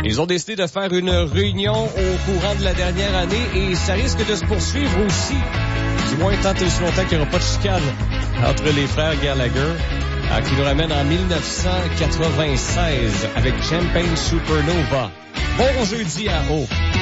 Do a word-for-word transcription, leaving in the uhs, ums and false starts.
Ils ont décidé de faire une réunion au courant de la dernière année et ça risque de se poursuivre aussi. Du moins, tant et aussi longtemps qu'il n'y aura pas de chicane entre les frères Gallagher, euh, qui nous ramène en dix-neuf cent quatre-vingt-seize avec Champagne Supernova. Bon jeudi à O.